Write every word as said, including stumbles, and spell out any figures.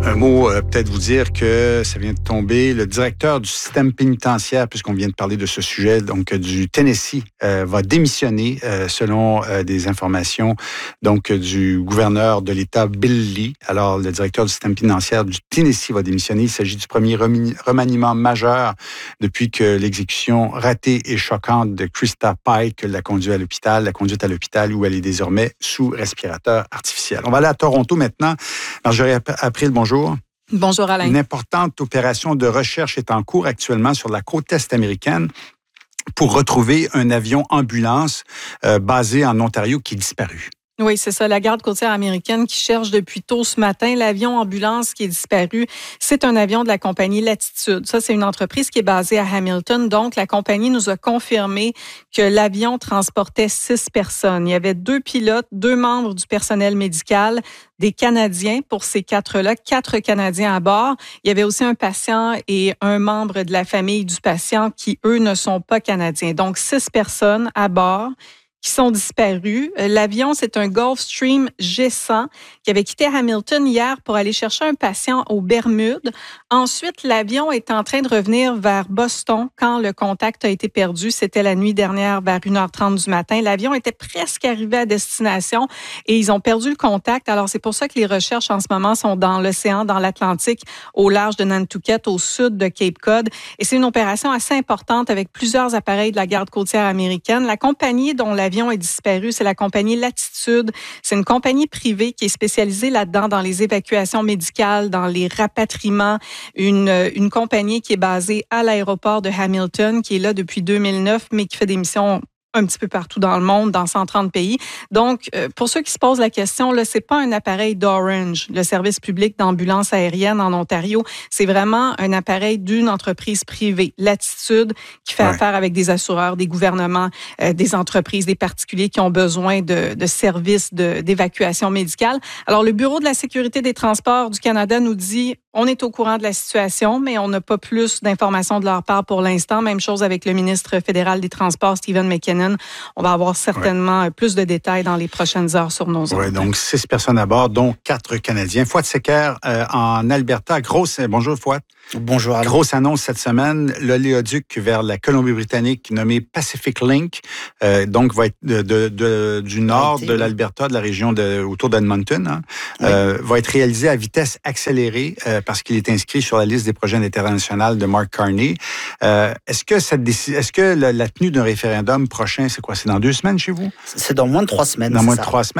Un mot, euh, peut-être vous dire que ça vient de tomber. Le directeur du système pénitentiaire, puisqu'on vient de parler de ce sujet, donc du Tennessee, euh, va démissionner euh, selon euh, des informations donc du gouverneur de l'État, Bill Lee. Alors, le directeur du système pénitentiaire du Tennessee va démissionner. Il s'agit du premier remani- remaniement majeur depuis que l'exécution ratée et choquante de Krista Pike l'a conduite à l'hôpital, l'a conduite à l'hôpital où elle est désormais sous respirateur artificiel. On va aller à Toronto maintenant. Marjorie April, bonjour. Bonjour Alain. Une importante opération de recherche est en cours actuellement sur la côte est américaine pour retrouver un avion ambulance euh, basé en Ontario qui est disparu. Oui, c'est ça, la garde côtière américaine qui cherche depuis tôt ce matin l'avion ambulance qui est disparu. C'est un avion de la compagnie Latitude. Ça, c'est une entreprise qui est basée à Hamilton. Donc, la compagnie nous a confirmé que l'avion transportait six personnes. Il y avait deux pilotes, deux membres du personnel médical, des Canadiens pour ces quatre-là, quatre Canadiens à bord. Il y avait aussi un patient et un membre de la famille du patient qui, eux, ne sont pas Canadiens. Donc, six personnes à bord qui sont disparus. L'avion, c'est un Gulfstream G cent qui avait quitté Hamilton hier pour aller chercher un patient aux Bermudes. Ensuite, l'avion est en train de revenir vers Boston quand le contact a été perdu. C'était la nuit dernière vers une heure trente du matin. L'avion était presque arrivé à destination et ils ont perdu le contact. Alors, c'est pour ça que les recherches en ce moment sont dans l'océan, dans l'Atlantique, au large de Nantucket, au sud de Cape Cod. Et c'est une opération assez importante avec plusieurs appareils de la garde côtière américaine. La compagnie dont la L'avion est disparu, c'est la compagnie Latitude. C'est une compagnie privée qui est spécialisée là-dedans dans les évacuations médicales, dans les rapatriements. Une, une compagnie qui est basée à l'aéroport de Hamilton, qui est là depuis deux mille neuf, mais qui fait des missions un petit peu partout dans le monde, dans cent trente pays. Donc, euh, pour ceux qui se posent la question, là, c'est pas un appareil d'Orange, le service public d'ambulance aérienne en Ontario. C'est vraiment un appareil d'une entreprise privée, Latitude, qui fait ouais. affaire avec des assureurs, des gouvernements, euh, des entreprises, des particuliers qui ont besoin de, de services de, d'évacuation médicale. Alors, le Bureau de la sécurité des transports du Canada nous dit on est au courant de la situation, mais on n'a pas plus d'informations de leur part pour l'instant. Même chose avec le ministre fédéral des Transports, Stephen McKinnon. On va avoir certainement ouais. plus de détails dans les prochaines heures sur nos ondes. Oui, donc six personnes à bord, dont quatre Canadiens. Fouad Secker euh, en Alberta. Grosse, bonjour Fouad. Bonjour Alain. Grosse annonce cette semaine, l'oléoduc vers la Colombie-Britannique nommé Pacific Link, euh, donc va être de, de, de, du nord de l'Alberta, de la région de, autour d'Edmonton, hein, oui. euh, va être réalisé à vitesse accélérée euh, parce qu'il est inscrit sur la liste des projets internationaux de Mark Carney. Euh, est-ce que, cette déci- est-ce que la, la tenue d'un référendum prochain, c'est quoi? C'est dans deux semaines chez vous? C'est dans moins de trois semaines. Dans moins de ça. trois semaines.